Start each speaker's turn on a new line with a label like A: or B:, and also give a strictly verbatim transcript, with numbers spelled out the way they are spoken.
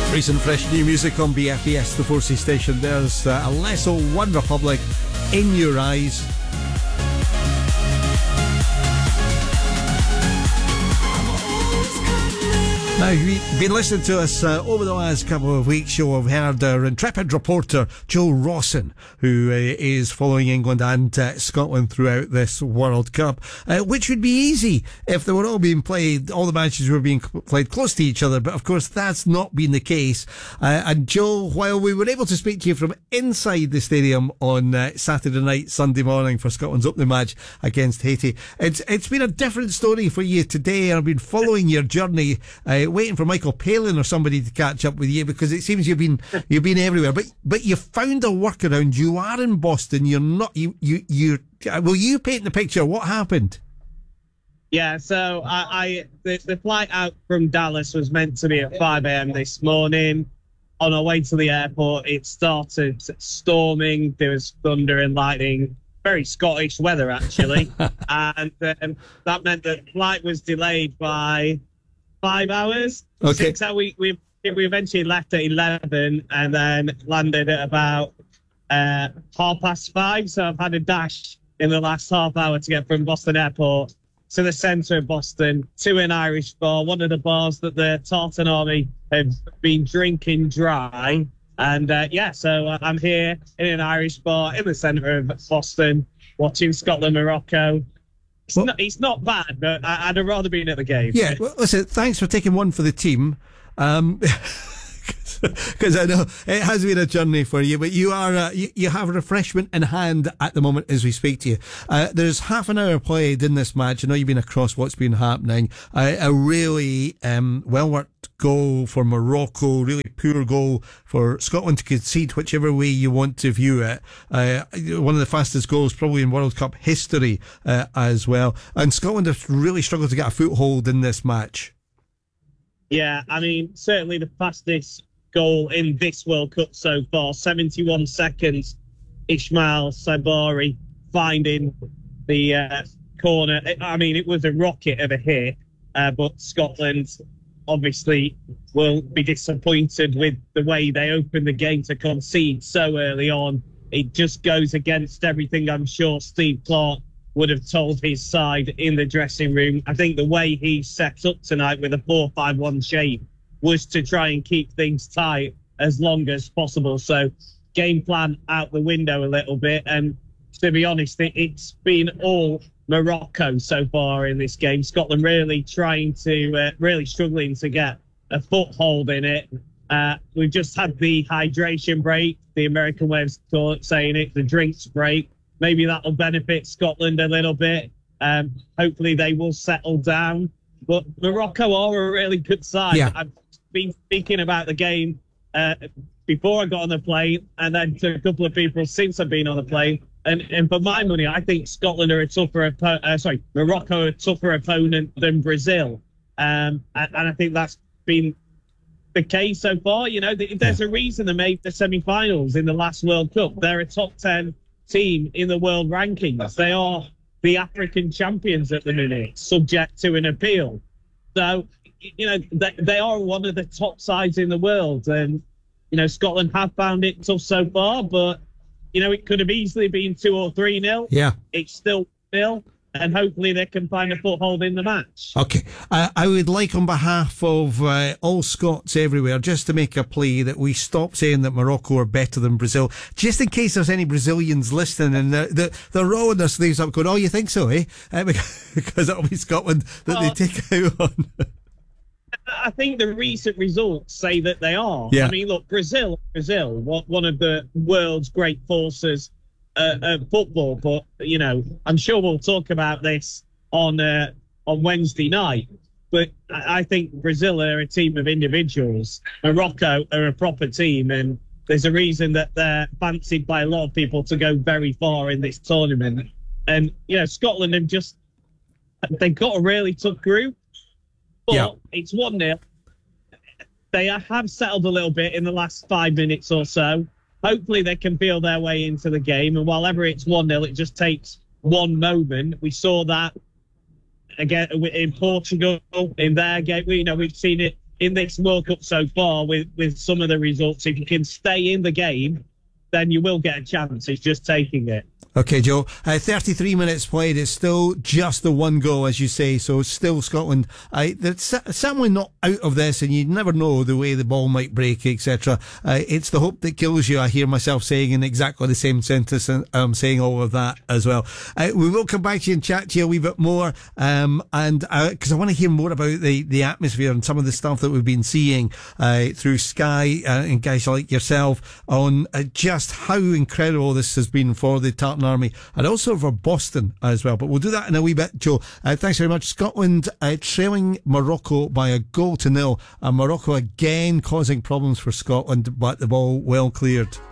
A: Recent fresh new music on B F E S, the four C station. There's uh, Alesso, One Republic, In Your Eyes. Now, you've been listening to us uh, over the last couple of weeks. You'll have heard our intrepid reporter, Joe Rawson, who uh, is following England and uh, Scotland throughout this World Cup, uh, which would be easy if they were all being played, all the matches were being played close to each other. But of course, that's not been the case. Uh, and Joe, while we were able to speak to you from inside the stadium on uh, Saturday night, Sunday morning for Scotland's opening match against Haiti, it's it's been a different story for you today. I've been following your journey, uh, waiting for Michael Palin or somebody to catch up with you, because it seems you've been you've been everywhere. But but you found a workaround. You are in Boston. You're not. You you you. Will you paint the picture? What happened?
B: Yeah, so I, I the, the flight out from Dallas was meant to be at five a.m. this morning. On our way to the airport, it started storming. There was thunder and lightning. Very Scottish weather, actually. and um, that meant that the flight was delayed by five hours.
A: Okay.
B: Six hours. We, we, we eventually left at eleven and then landed at about uh, half past five. So I've had a dash in the last half hour to get from Boston Airport to the centre of Boston, to an Irish bar, one of the bars that the Tartan Army have been drinking dry. And uh, yeah, so uh, I'm here in an Irish bar in the centre of Boston, watching Scotland-Morocco. It's, well, not, it's not bad, but I, I'd have rather been at the game.
A: Yeah, well, listen, thanks for taking one for the team. Um, because I know it has been a journey for you, but you are uh, you, you have a refreshment in hand at the moment as we speak to you. Uh, there's half an hour played in this match. I know you've been across what's been happening. Uh, a really um, well-worked goal for Morocco, really poor goal for Scotland to concede whichever way you want to view it. Uh, one of the fastest goals probably in World Cup history uh, as well. And Scotland have really struggled to get a foothold in this match.
B: Yeah, I mean, certainly the fastest goal in this World Cup so far. seventy-one seconds, Ismail Sabari finding the uh, corner. I mean, it was a rocket of a hit, uh, but Scotland obviously will be disappointed with the way they opened the game to concede so early on. It just goes against everything I'm sure Steve Clarke would have told his side in the dressing room. I think the way he set up tonight with a four five one shape was to try and keep things tight as long as possible. So game plan out the window a little bit. And to be honest, it, it's been all Morocco so far in this game. Scotland really trying to, uh, really struggling to get a foothold in it. Uh, we've just had the hydration break, the American way of saying it, the drinks break. Maybe that'll benefit Scotland a little bit. Um, hopefully they will settle down. But Morocco are a really good side.
A: Yeah.
B: I've been speaking about the game uh, before I got on the plane, and then to a couple of people since I've been on the plane. And, and for my money, I think Scotland are a tougher, uh, sorry, Morocco are a tougher opponent than Brazil. Um, and, and I think that's been the case so far. You know, there's a reason they made the semi-finals in the last World Cup. They're a top ten team in the world rankings. They are the African champions at the minute, subject to an appeal. So, you know, they, they are one of the top sides in the world. And, you know, Scotland have found it tough so far, but, you know, it could have easily been two or three nil.
A: Yeah.
B: It's still nil. And hopefully they can find a foothold in the match.
A: Okay. Uh, I would like, on behalf of uh, all Scots everywhere, just to make a plea that we stop saying that Morocco are better than Brazil, just in case there's any Brazilians listening and they're, they're, they're rolling their sleeves up going, oh, you think so, eh? Uh, because it'll be Scotland that oh, they take out on.
B: I think the recent results say that they are.
A: Yeah.
B: I mean, look, Brazil, Brazil, one of the world's great forces Uh, uh, football, but you know, I'm sure we'll talk about this on uh, on Wednesday night. But I, I think Brazil are a team of individuals. Morocco are a proper team, and there's a reason that they're fancied by a lot of people to go very far in this tournament. And you know, Scotland have just they've got a really tough group, but yeah. It's one nil. They have settled a little bit in the last five minutes or so. Hopefully they can feel their way into the game. And while ever it's one nil, it just takes one moment. We saw that again in Portugal in their game. We, you know, we've seen it in this World Cup so far with, with some of the results. If you can stay in the game, then you will get a chance. It's just taking it.
A: Okay, Joe. Uh, thirty-three minutes played. It's still just the one goal, as you say. So still Scotland. Uh, they're certainly not out of this, and you never know the way the ball might break, et cetera. Uh, it's the hope that kills you. I hear myself saying in exactly the same sentence, and I'm saying all of that as well. Uh, we will come back to you and chat to you a wee bit more, um, and because uh, I want to hear more about the the atmosphere and some of the stuff that we've been seeing uh, through Sky uh, and guys like yourself on uh, just how incredible this has been for the Tartan Army and also for Boston as well. But we'll do that in a wee bit, Joe. Uh, thanks very much. Scotland uh, trailing Morocco by a goal to nil, and Morocco again causing problems for Scotland, but the ball well cleared.